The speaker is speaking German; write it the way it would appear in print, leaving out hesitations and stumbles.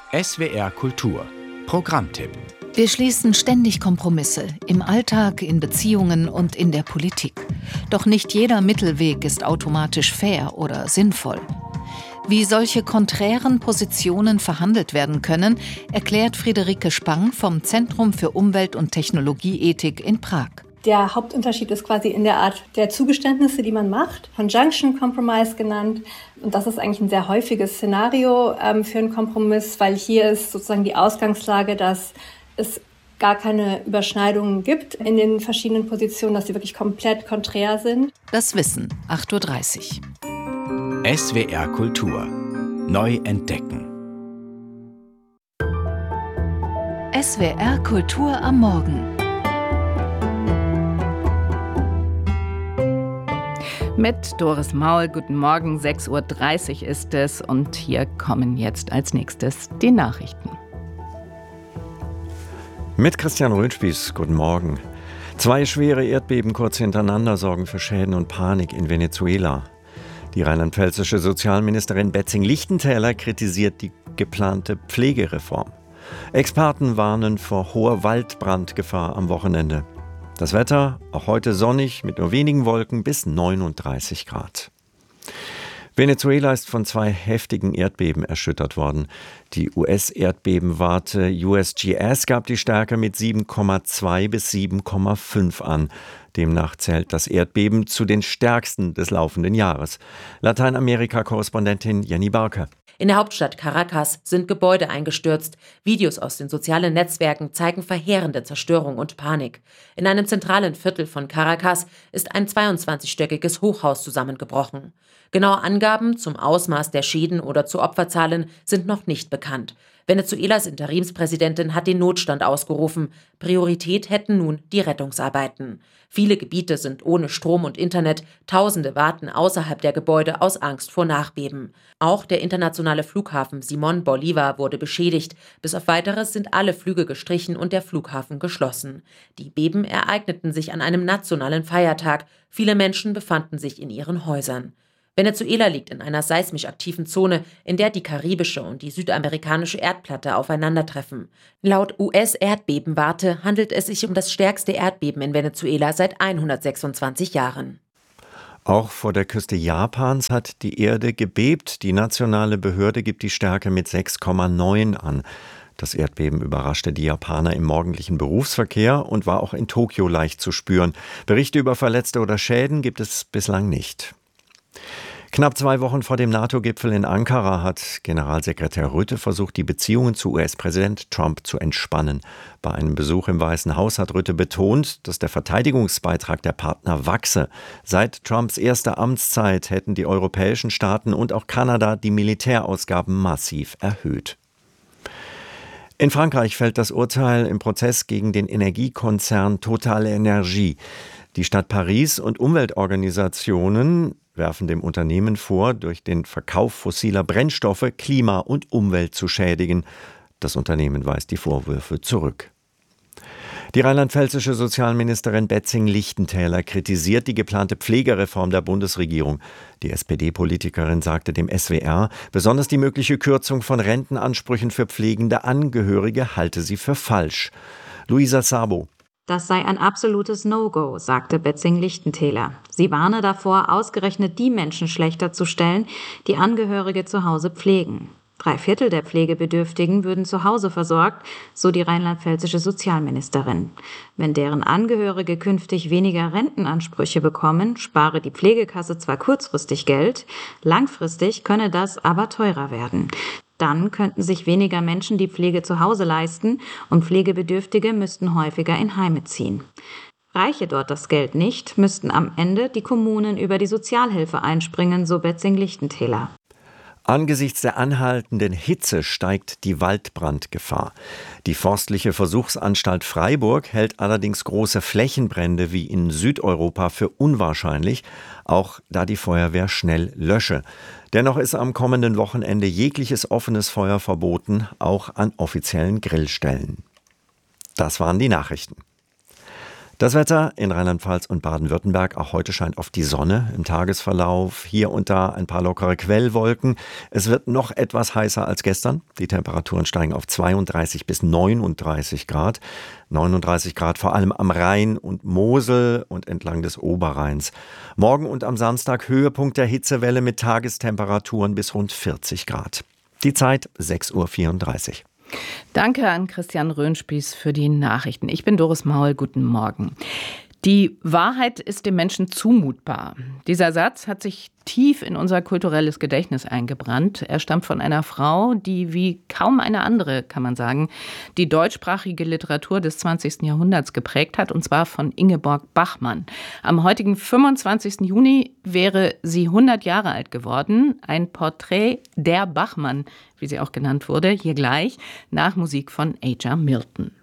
SWR Kultur Programmtipp. Wir schließen ständig Kompromisse, im Alltag, in Beziehungen und in der Politik. Doch nicht jeder Mittelweg ist automatisch fair oder sinnvoll. Wie solche konträren Positionen verhandelt werden können, erklärt Friederike Spang vom Zentrum für Umwelt- und Technologieethik in Prag. Der Hauptunterschied ist quasi in der Art der Zugeständnisse, die man macht, Conjunction Compromise genannt. Und das ist eigentlich ein sehr häufiges Szenario für einen Kompromiss, weil hier ist sozusagen die Ausgangslage, dass es gar keine Überschneidungen gibt in den verschiedenen Positionen, dass sie wirklich komplett konträr sind. Das Wissen, 8.30 Uhr. SWR Kultur. Neu entdecken. SWR Kultur am Morgen. Mit Doris Maul, guten Morgen, 6.30 Uhr ist es und hier kommen jetzt als nächstes die Nachrichten. Mit Christian Röhnspieß, guten Morgen. 2 schwere Erdbeben kurz hintereinander sorgen für Schäden und Panik in Venezuela. Die rheinland-pfälzische Sozialministerin Betzing-Lichtentäler kritisiert die geplante Pflegereform. Experten warnen vor hoher Waldbrandgefahr am Wochenende. Das Wetter, auch heute sonnig, mit nur wenigen Wolken bis 39 Grad. Venezuela ist von 2 heftigen Erdbeben erschüttert worden. Die US-Erdbebenwarte USGS gab die Stärke mit 7,2 bis 7,5 an. Demnach zählt das Erdbeben zu den stärksten des laufenden Jahres. Lateinamerika-Korrespondentin Jenny Barke. In der Hauptstadt Caracas sind Gebäude eingestürzt. Videos aus den sozialen Netzwerken zeigen verheerende Zerstörung und Panik. In einem zentralen Viertel von Caracas ist ein 22-stöckiges Hochhaus zusammengebrochen. Genaue Angaben zum Ausmaß der Schäden oder zu Opferzahlen sind noch nicht bekannt. Venezuelas Interimspräsidentin hat den Notstand ausgerufen. Priorität hätten nun die Rettungsarbeiten. Viele Gebiete sind ohne Strom und Internet. Tausende warten außerhalb der Gebäude aus Angst vor Nachbeben. Auch der internationale Flughafen Simón Bolívar wurde beschädigt. Bis auf Weiteres sind alle Flüge gestrichen und der Flughafen geschlossen. Die Beben ereigneten sich an einem nationalen Feiertag. Viele Menschen befanden sich in ihren Häusern. Venezuela liegt in einer seismisch aktiven Zone, in der die karibische und die südamerikanische Erdplatte aufeinandertreffen. Laut US-Erdbebenwarte handelt es sich um das stärkste Erdbeben in Venezuela seit 126 Jahren. Auch vor der Küste Japans hat die Erde gebebt. Die nationale Behörde gibt die Stärke mit 6,9 an. Das Erdbeben überraschte die Japaner im morgendlichen Berufsverkehr und war auch in Tokio leicht zu spüren. Berichte über Verletzte oder Schäden gibt es bislang nicht. Knapp 2 Wochen vor dem NATO-Gipfel in Ankara hat Generalsekretär Rutte versucht, die Beziehungen zu US-Präsident Trump zu entspannen. Bei einem Besuch im Weißen Haus hat Rutte betont, dass der Verteidigungsbeitrag der Partner wachse. Seit Trumps erster Amtszeit hätten die europäischen Staaten und auch Kanada die Militärausgaben massiv erhöht. In Frankreich fällt das Urteil im Prozess gegen den Energiekonzern Total Energie. Die Stadt Paris und Umweltorganisationen werfen dem Unternehmen vor, durch den Verkauf fossiler Brennstoffe Klima und Umwelt zu schädigen. Das Unternehmen weist die Vorwürfe zurück. Die rheinland-pfälzische Sozialministerin Betzing-Lichtentäler kritisiert die geplante Pflegereform der Bundesregierung. Die SPD-Politikerin sagte dem SWR, besonders die mögliche Kürzung von Rentenansprüchen für pflegende Angehörige halte sie für falsch. Luisa Sabo. Das sei ein absolutes No-Go, sagte Betzing-Lichtentäler. Sie warne davor, ausgerechnet die Menschen schlechter zu stellen, die Angehörige zu Hause pflegen. 3/4 der Pflegebedürftigen würden zu Hause versorgt, so die rheinland-pfälzische Sozialministerin. Wenn deren Angehörige künftig weniger Rentenansprüche bekommen, spare die Pflegekasse zwar kurzfristig Geld, langfristig könne das aber teurer werden. Dann könnten sich weniger Menschen die Pflege zu Hause leisten und Pflegebedürftige müssten häufiger in Heime ziehen. Reiche dort das Geld nicht, müssten am Ende die Kommunen über die Sozialhilfe einspringen, so Betzing-Lichtentäler. Angesichts der anhaltenden Hitze steigt die Waldbrandgefahr. Die Forstliche Versuchsanstalt Freiburg hält allerdings große Flächenbrände wie in Südeuropa für unwahrscheinlich, auch da die Feuerwehr schnell lösche. Dennoch ist am kommenden Wochenende jegliches offenes Feuer verboten, auch an offiziellen Grillstellen. Das waren die Nachrichten. Das Wetter in Rheinland-Pfalz und Baden-Württemberg. Auch heute scheint oft die Sonne im Tagesverlauf. Hier und da ein paar lockere Quellwolken. Es wird noch etwas heißer als gestern. Die Temperaturen steigen auf 32 bis 39 Grad. 39 Grad vor allem am Rhein und Mosel und entlang des Oberrheins. Morgen und am Samstag Höhepunkt der Hitzewelle mit Tagestemperaturen bis rund 40 Grad. Die Zeit 6:34 Uhr. Danke an Christian Röhnspieß für die Nachrichten. Ich bin Doris Maul. Guten Morgen. Die Wahrheit ist dem Menschen zumutbar. Dieser Satz hat sich tief in unser kulturelles Gedächtnis eingebrannt. Er stammt von einer Frau, die wie kaum eine andere, kann man sagen, die deutschsprachige Literatur des 20. Jahrhunderts geprägt hat, und zwar von Ingeborg Bachmann. Am heutigen 25. Juni wäre sie 100 Jahre alt geworden. Ein Porträt der Bachmann, wie sie auch genannt wurde, hier gleich nach Musik von A.J. Milton.